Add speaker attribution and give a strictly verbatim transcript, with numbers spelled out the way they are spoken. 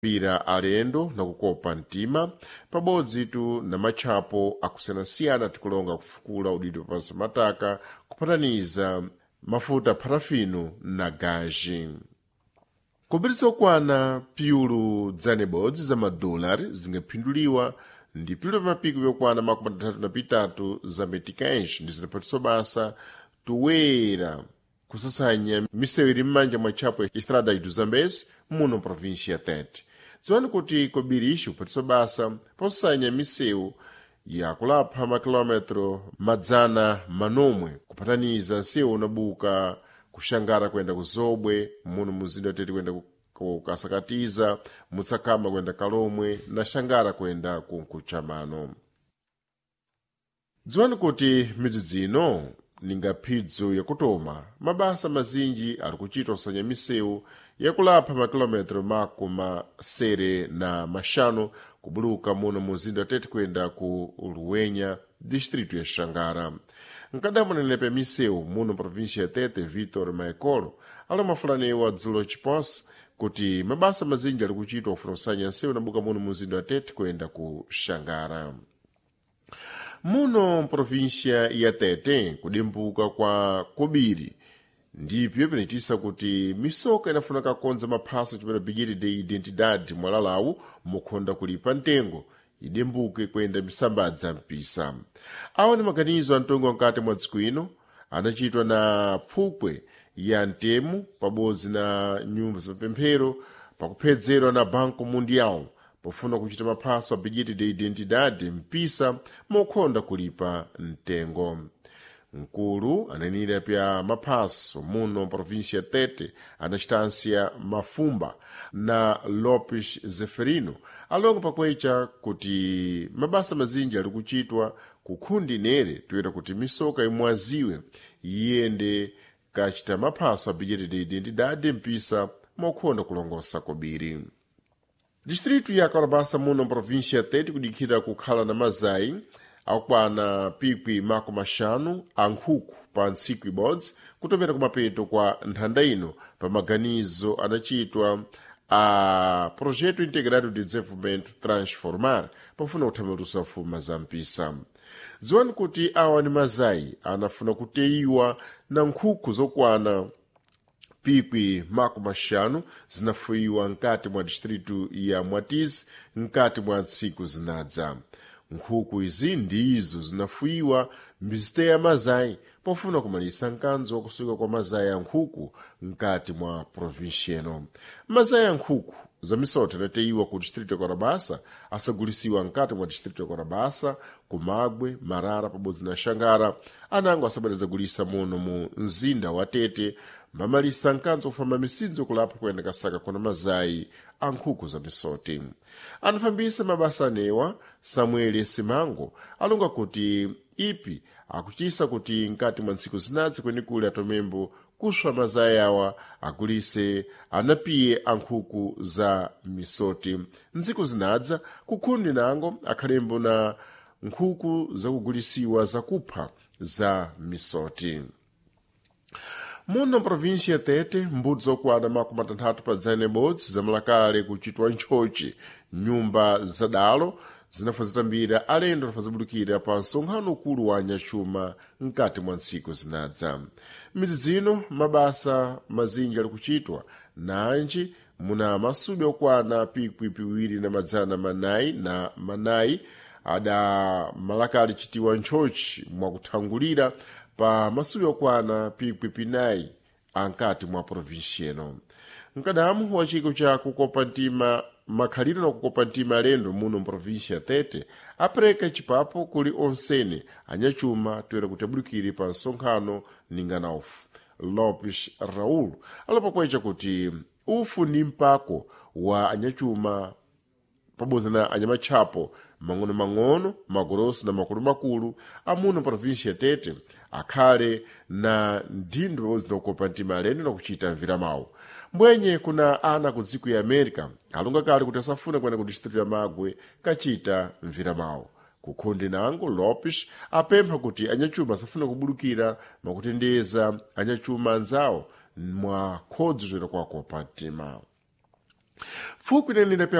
Speaker 1: pira alendo na kukopa mtima pabodzi tu na matchapo akusiyanasiyana tikulonga kufukula udidwe pansi mataka kupataniza mafuta parafino na gaji. Kupitisa okwana piulu dzanebodzi za madolari zingaphinduliwa ndi piulu vya mapiko vyokwana makumi atatu na pitatu za meticais ndi zinapatiso basa tuwera kusasanya misewu iri m'manja mwa tchapo ya estrada do Zambezi muno província ya Tete. Dziwani kuti kobirishi kupatiso basa posasanya misewu ya kulapha makilometro madzana manomwe kupataniza nsewu unabuka kushangara kwenda kuzobwe muno muzinda wa Tete kwenda kukasakatiza mutsakama kwenda kalomwe na shangara kwenda kunkuchamano. Dziwani kuti midzi dzino ninga phidzo yakutoma mabasa mazinji ali kuchitwa kusanya misewu yakulapha makilometro makumi sere na mashanu kubuluka muno muzinda wa Tete kwenda ku Luwenya distrito ya Shangara. Nkadamu nenepe misewu muno província ya Tete Vitor Maekolo alamafulanewa dzulo chiposa kuti mabasa mazinji ali kuchitwa kufuna kusanya nsewu nabuka muno muzinda wa Tete kwenda ku Shangara. Muno província ya Tete kudimbuka kwa kobiri ndipyo pinitisa kuti misoka inafuna kakonza maphaso chimene bilhete de identidade mwalalawu mukhonda kulipa ntengo idimbuke kwenda misambadza mpisa. Awa ni maganizo antongo nkati mwa tsiku ino anachitwa na pfupwe ya ntemu pabodzi na nyumba zamapemphero pakuphedzerwa na Banco Mundial pofuna kuchita maphaso a bilhete de identidade mpisa mokhonda kulipa ntengo. Nkulu ananira pya maphaso muno província ya Tete anachitansia Mafumba na Lopes Zeferino alongo pakwecha kuti mabasa mazinji ali kuchitwa kukhundi nere toyera kuti misoka imwaziwe iyende kachita maphaso a bilhete de identidade mpisa mokhonda kulongosa kobiri. Distrito ya Karabasa muno província ya Tete kudikhira kukhala na mazai akwana pikwi mako mashanu ankhuku pa ntsiku ibodzi kutopera kumapeto kwa nthanda ino pa maganizo anachitwa a Projeto Integrado de Desenvolvimento Transformar pafuna kuthamatusa fuma za mpisa. Dziwani kuti awa ni mazai anafuna kuteyiwa na nkhuku zokwana pikwi mako mashanu zinafuyiwa nkati mwa distrito ya Mwatizi nkati mwa ntsiku zinadza. Nkhuku izi ndizo zinafuyiwa mbiziteya mazai pofuna kumalisa nkanzo wakusuka kwa mazai ya nkhuku nkati mwa província ino. Mazai ya nkhuku za misoto inateyiwa ku distrito ya Karabasa asagulisiwa nkati mwa distrito ya Karabasa, Kumagwe, Marara pabodzi na Shangara anango asabaliza gulisa muno mu mzinda wa Tete mamalisa nkanzo kufamba misinzo kulapa kwenda kasaka kuna mazai a nkhuku za misoti. Anafambisa mabasa anewa Samuel Simango alonga kuti ipi akuchisa kuti nkati mwa ntsiku zinadzi kwenikuli atomembo kuswa mazai awa agulise anapiye ankhuku za misoti. Ntsiku zinadza kukhundi nango akhalembo na nkhuku zakugulisiwa zakupha za misoti. Muno província ya Tete mbudzi zokwana makumi atanthatu pa dzanebodzi zamalakale kuchitwa ntchochi nyumba zadalo zinafa zitambira alendo nafa zabudukira pa nsonkhano ukulu wa anyachuma nkati mwa ntsiku zinadza. Midzi zino mabasa mazinji ali kuchitwa nanji muna masubi okwana pikwi piwiri na madzana manayi na manayi ada malakali chitiwa ntchochi mwakuthangulira pa masubi okwana pikwi pinayi ankati mwa província ino. Nkadamu wa chiko cha kukopa ntima makhaliro na kukopa ntima alendo muno província ya Tete apreka chipapo kuli onsene anyachuma toyera kutabulukire pa nsonkhano ningana ufu. Lopes Raul alapakwecha kuti ufu ni mpako wa anyachuma pabodzi na anyamatchapo mang'ono mang'ono magoroso na makulu makulu amuno província ya Tete akhale na ndindo pabodzi na kukopa ntima alendo na kuchita mvira mawu. Mbwenye kuna ana ku dziko ya America alunga kale kuti asafuna kwenda ku distrito ya Magwe kachita mvira mawu. Kukhundi nango Lopes apempha kuti anyachuma asafuna kubulukira makutendeza anyachuma anzawo mwa khodzo zoyera kwa kukopa ntima. fuku linalira